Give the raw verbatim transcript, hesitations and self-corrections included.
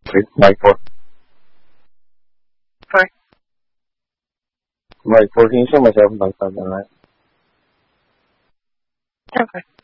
With my four. Sorry. My fourteen so myself like that. Okay.